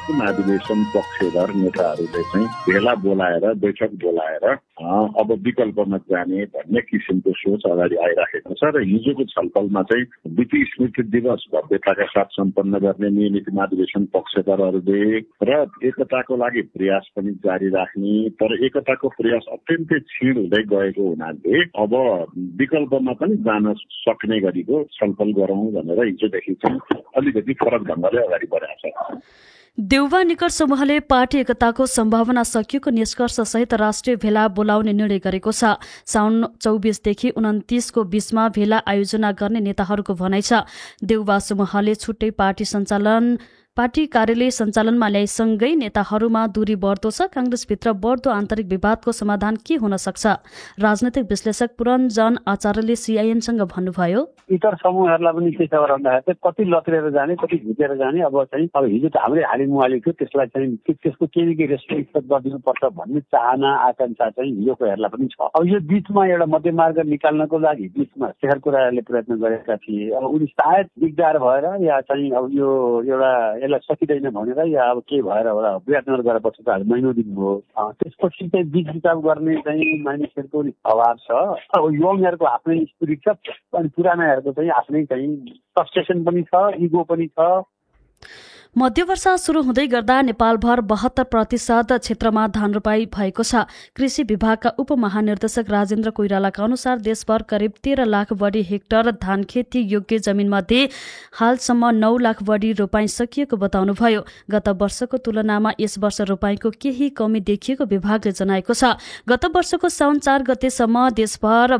महाधिवेशन पक्षधर नेताहरूले चाहिँ भेला बोलाएर बैठक बोलाएर अब विकल्पमा जाने भन्ने किसिमको सोच अगाडि आइराखेको छ र हिजोको छलफलमा चाहिँ विधि स्मृति दिवस भव्यताका साथ सम्पन्न गर्ने नियमित महाधिवेशन पक्षधरहरूले र एकताको लागि प्रयास पनि जारी राख्ने, तर एकताको प्रयास अत्यन्तै क्षीण हुँदै गएको हुनाले अब विकल्पमा पनि जान सक्ने गरीको छलफल गरौँ भनेर हिजोदेखि चाहिँ अलिकति फरक ढङ्गले अगाडि बढाएको छ। देउवा निकट समूहले पार्टी एकताको सम्भावना सकिएको निष्कर्ष सहित राष्ट्रिय भेला बोलाउने निर्णय गरेको छ। साउन 24 देखि 29 को बीचमा भेला आयोजना गर्ने नेताहरूको भनाइ छ। देउवा समूहले छुट्टै पार्टी कार्यालय सञ्चालनमा ल्याइसँगै नेताहरूमा दूरी बढ्दो छ। कांग्रेसभित्र बढ्दो आन्तरिक विवादको समाधान के हुन सक्छ? राजनैतिक विश्लेषक पुरञ्जन आचार्यले सीआईएनसँग भन्नुभयो, इतर समूहहरूलाई पनि के छ भन्दाखेरि कति लत्रेर जाने, कति झुकेर जाने। अब हिजो त हाम्रै हालिमुहाली थियो, त्यसलाई चाहिँ त्यसको केही न केही रेस्ट्रिक्ट गरिदिनुपर्छ भन्ने चाहना आकांक्षा चाहिँ हिजोकोहरूलाई पनि छ। अब यो बीचमा एउटा मध्यमार्ग निकाल्नको लागि बीचमा शेखर कोइरालाले प्रयत्न गरेका थिए। अब उनी सायद दिगदार भएर या चाहिँ अब यो एउटा यसलाई सकिँदैन भनेर या अब के भएर होला विराटनगर गएर पछि त महिनौ दिन भयो। त्यसपछि चाहिँ बिच बिचाप गर्ने चाहिँ मानिसहरूको अभाव छ। अब युवाहरूको आफ्नै स्पिरिट छ अनि पुरानाहरूको चाहिँ आफ्नै चाहिँ फ्रस्ट्रेसन पनि छ, इगो पनि छ। मध्यवर्षा सुरु हुँदै गर्दा नेपालभर 72% क्षेत्रमा धान रोपाई भएको छ। कृषि विभागका उपमहानिर्देशक राजेन्द्र कोइरालाका अनुसार देशभर करिब 13 लाख बढी हेक्टर धान खेती योग्य जमिनमध्ये हालसम्म 9 लाख बढी रोपाई सकिएको बताउनुभयो। गत वर्षको तुलनामा यस वर्ष रोपाईको केही कमी देखिएको विभागले जनाएको छ। गत वर्षको साउन 4 गतेसम्म देशभर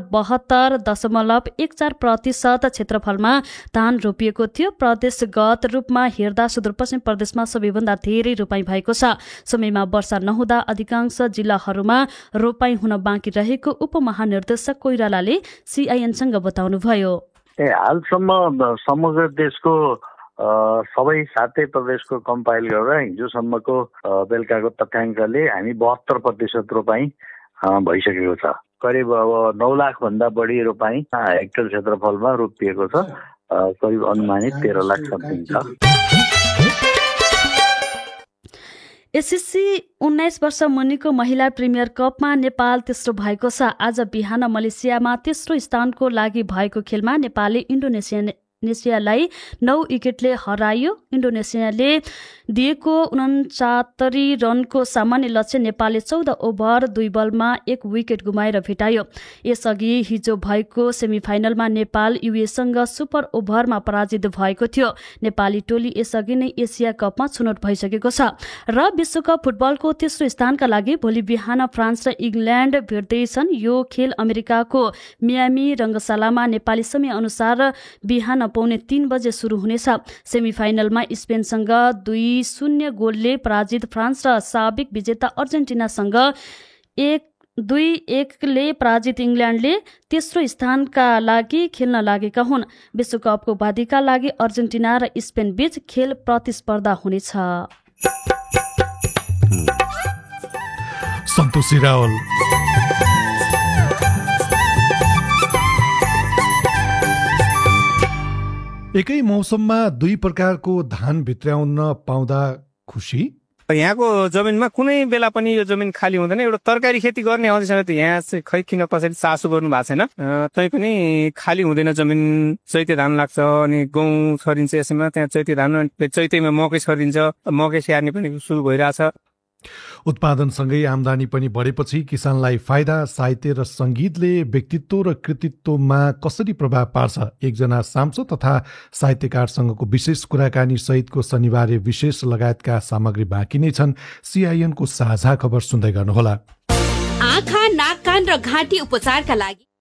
72.14% क्षेत्रफलमा धान रोपिएको थियो। प्रदेशगत रूपमा हेर्दा सुदूरपश्चिम प्रदेशमा सबैभन्दा धेरै रोपाई भएको छ। समयमा वर्षा नहुँदा अधिकांश जिल्लाहरूमा रोपाई हुन बाँकी रहेको उपमहानिर्देशक कोइरालाले सीआईएनसँग बताउनुभयो। हालसम्म समग्र देशको सबै 7 प्रदेशको कम्पाइल गरेर हिजोसम्मको बेलुकाको तथ्याङ्कले हामी 72% रोपाई भइसकेको छ। करिब अब 9 लाख भन्दा बढी रोपाई हेक्टर क्षेत्रफलमा रोपिएको छ। करिब अनुमानित 13 लाख समथिङ छ। एसएससी 19 वर्ष मुनिको महिला प्रिमियर कपमा नेपाल तेस्रो भएको छ। आज बिहान मलेसियामा तेस्रो स्थानको लागि भएको खेलमा नेपालले इन्डोनेसियालाई 9 विकेटले हरायो। इन्डोनेसियाले दिएको 69 रनको सामान्य लक्ष्य नेपालले 14 ओभर 2 बलमा 1 विकेट गुमाएर भेटायो। यसअघि हिजो भएको सेमिफाइनलमा नेपाल युएसँग सुपर ओभरमा पराजित भएको थियो। नेपाली टोली यसअघि नै एसिया कपमा छनौट भइसकेको छ। र विश्वकप फुटबलको तेस्रो स्थानका लागि भोलि बिहान फ्रान्स र इङ्ल्यान्ड भेट्दैछन्। यो खेल अमेरिकाको मियामी रङ्गशालामा नेपाली समय अनुसार बिहान 2:45 बजे सुरु हुनेछ। सेमिफाइनलमा स्पेनसँग 2-0 गोलले पराजित फ्रान्स र साबिक विजेता अर्जेन्टिनासँग 1-2 ले पराजित इङ्ल्यान्डले तेस्रो स्थानका लागि खेल्न लागेका हुन्। विश्वकपको उपाधिका लागि अर्जेन्टिना र स्पेन बीच खेल प्रतिस्पर्धा हुनेछ। सन्तोषी रावल एकै मौसममा 2 प्रकारको धान भित्र्याउन पाउँदा खुसी। यहाँको जमिनमा कुनै बेला पनि यो जमिन खाली हुँदैन। एउटा तरकारी खेती गर्ने अझैसम्म त यहाँ चाहिँ खै किन कसरी चासो गर्नु भएको छैन। तै पनि खाली हुँदैन जमिन। चैते धान लाग्छ अनि गहुँ छरिन्छ। यसैमा त्यहाँ चैते धान चैतेमा मकै छरिन्छ। मकै स्याहार्ने पनि सुरु भइरहेछ। उत्पादनसँगै आम्दानी पनि बढेपछि किसानलाई फाइदा। साहित्य र संगीतले व्यक्तित्व र कृतित्वमा कसरी प्रभाव पार्छ? एकजना सांसद तथा साहित्यकारसँगको विशेष कुराकानी सहितको शनिबार विशेष लगायतका सामग्री बाँकी नै छन्। सीआईएनको साझा खबर सुन्दै गर्नुहोला। आँखा, नाक, कान र घाँटी उपचारका लागि